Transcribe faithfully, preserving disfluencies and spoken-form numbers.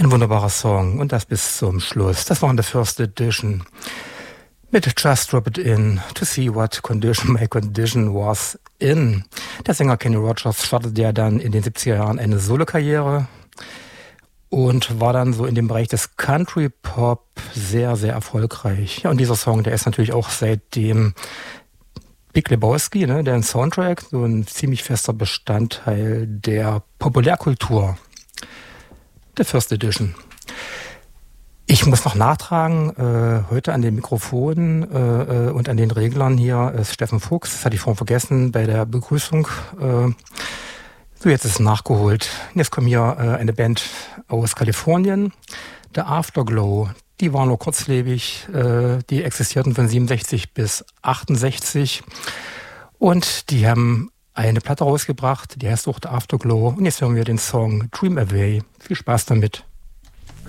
Ein wunderbarer Song und das bis zum Schluss. Das war in der First Edition mit Just Drop It In to See What Condition My Condition Was In. Der Sänger Kenny Rogers startete ja dann in den siebziger Jahren eine Solokarriere und war dann so in dem Bereich des Country Pop sehr, sehr erfolgreich. Ja, und dieser Song, der ist natürlich auch seitdem Big Lebowski, ne, der Soundtrack, so ein ziemlich fester Bestandteil der Populärkultur. Der First Edition. Ich muss noch nachtragen, äh, heute an den Mikrofonen äh, und an den Reglern hier ist Steffen Fuchs, das hatte ich vorhin vergessen bei der Begrüßung. Äh, so, jetzt ist es nachgeholt. Jetzt kommt hier äh, eine Band aus Kalifornien, The Afterglow. Die waren nur kurzlebig, äh, die existierten von siebenundsechzig bis achtundsechzig und die haben eine Platte rausgebracht, die heißt auch The Afterglow und jetzt hören wir den Song Dream Away. Viel Spaß damit.